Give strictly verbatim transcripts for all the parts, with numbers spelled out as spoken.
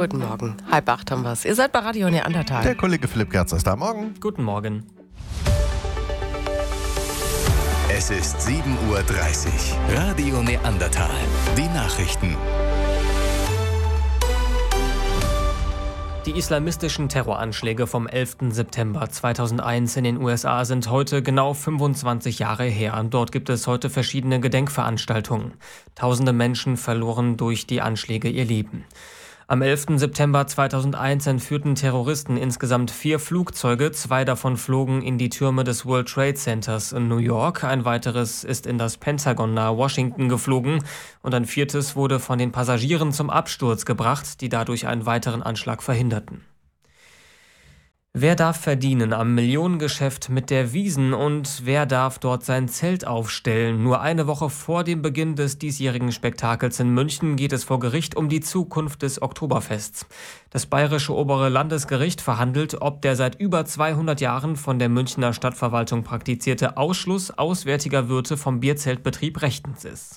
Guten Morgen. Halb acht haben wir es. Ihr seid bei Radio Neandertal. Der Kollege Philipp Gerz ist da. Morgen. Guten Morgen. Es ist sieben Uhr dreißig. Radio Neandertal. Die Nachrichten. Die islamistischen Terroranschläge vom elften September zweitausendeins in den U S A sind heute genau fünfundzwanzig Jahre her. Dort gibt es heute verschiedene Gedenkveranstaltungen. Tausende Menschen verloren durch die Anschläge ihr Leben. Am elften September zweitausendeins entführten Terroristen insgesamt vier Flugzeuge. Zwei davon flogen in die Türme des World Trade Centers in New York. Ein weiteres ist in das Pentagon nahe Washington geflogen. Und ein viertes wurde von den Passagieren zum Absturz gebracht, die dadurch einen weiteren Anschlag verhinderten. Wer darf verdienen am Millionengeschäft mit der Wiesn und wer darf dort sein Zelt aufstellen? Nur eine Woche vor dem Beginn des diesjährigen Spektakels in München geht es vor Gericht um die Zukunft des Oktoberfests. Das Bayerische Obere Landesgericht verhandelt, ob der seit über zweihundert Jahren von der Münchner Stadtverwaltung praktizierte Ausschluss auswärtiger Wirte vom Bierzeltbetrieb rechtens ist.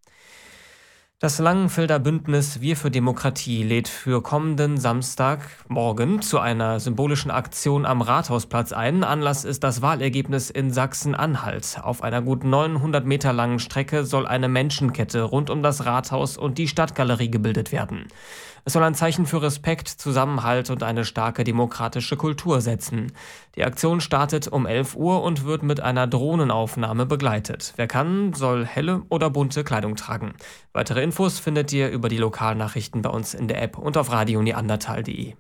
Das Langenfelder Bündnis Wir für Demokratie lädt für kommenden Samstagmorgen zu einer symbolischen Aktion am Rathausplatz ein. Anlass ist das Wahlergebnis in Sachsen-Anhalt. Auf einer gut neunhundert Meter langen Strecke soll eine Menschenkette rund um das Rathaus und die Stadtgalerie gebildet werden. Es soll ein Zeichen für Respekt, Zusammenhalt und eine starke demokratische Kultur setzen. Die Aktion startet um elf Uhr und wird mit einer Drohnenaufnahme begleitet. Wer kann, soll helle oder bunte Kleidung tragen. Weitere Infos findet ihr über die Lokalnachrichten bei uns in der App und auf radio neandertal punkt de.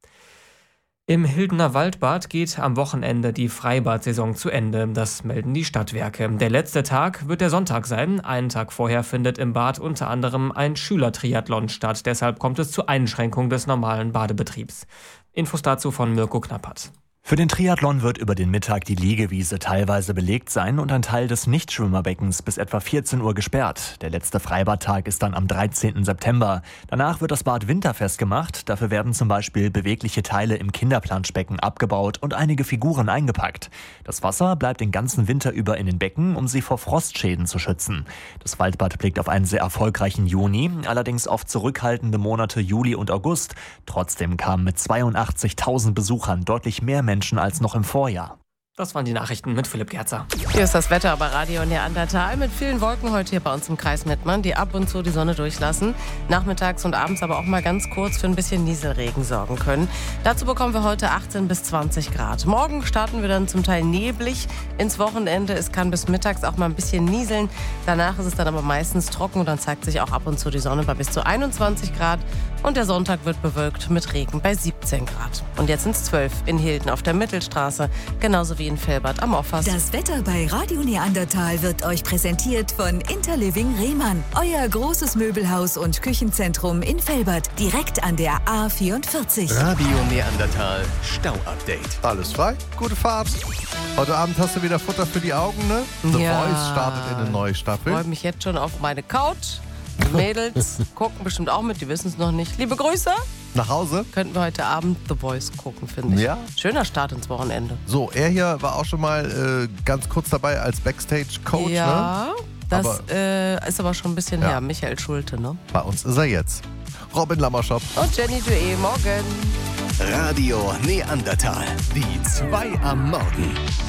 Im Hildener Waldbad geht am Wochenende die Freibad-Saison zu Ende. Das melden die Stadtwerke. Der letzte Tag wird der Sonntag sein. Einen Tag vorher findet im Bad unter anderem ein Schülertriathlon statt. Deshalb kommt es zur Einschränkung des normalen Badebetriebs. Infos dazu von Mirko Knappert. Für den Triathlon wird über den Mittag die Liegewiese teilweise belegt sein und ein Teil des Nichtschwimmerbeckens bis etwa vierzehn Uhr gesperrt. Der letzte Freibadtag ist dann am dreizehnten September. Danach wird das Bad winterfest gemacht. Dafür werden zum Beispiel bewegliche Teile im Kinderplanschbecken abgebaut und einige Figuren eingepackt. Das Wasser bleibt den ganzen Winter über in den Becken, um sie vor Frostschäden zu schützen. Das Waldbad blickt auf einen sehr erfolgreichen Juni, allerdings auf zurückhaltende Monate Juli und August. Trotzdem kamen mit zweiundachtzigtausend Besuchern deutlich mehr Menschen Menschen als noch im Vorjahr. Das waren die Nachrichten mit Philipp Gerzer. Hier ist das Wetter bei Radio Neandertal mit vielen Wolken heute hier bei uns im Kreis Mettmann, die ab und zu die Sonne durchlassen. Nachmittags und abends aber auch mal ganz kurz für ein bisschen Nieselregen sorgen können. Dazu bekommen wir heute achtzehn bis zwanzig Grad. Morgen starten wir dann zum Teil neblig ins Wochenende. Es kann bis mittags auch mal ein bisschen nieseln. Danach ist es dann aber meistens trocken und dann zeigt sich auch ab und zu die Sonne bei bis zu einundzwanzig Grad. Und der Sonntag wird bewölkt mit Regen bei siebzehn Grad. Und jetzt sind es zwölf in Hilden auf der Mittelstraße, genauso wie in Velbert am Offers. Das Wetter bei Radio Neandertal wird euch präsentiert von Interliving Rehmann. Euer großes Möbelhaus und Küchenzentrum in Velbert, direkt an der A vierundvierzig. Radio Neandertal Stau-Update. Alles frei, gute Fahrt. Heute Abend hast du wieder Futter für die Augen, ne? The Ja. Voice startet in eine neue Ich Staffel. freue mich jetzt schon auf meine Couch. Die Mädels gucken bestimmt auch mit, die wissen es noch nicht. Liebe Grüße. Nach Hause. Könnten wir heute Abend The Voice gucken, finde ich. Ja. Schöner Start ins Wochenende. So, er hier war auch schon mal äh, ganz kurz dabei als Backstage-Coach, ne? Ja, das Aber- äh, ist aber schon ein bisschen Ja. her. Michael Schulte, ne? Bei uns ist er jetzt. Robin Lammerschop. Und Jenny Dué, morgen. Radio Neandertal. Die zwei am Morgen.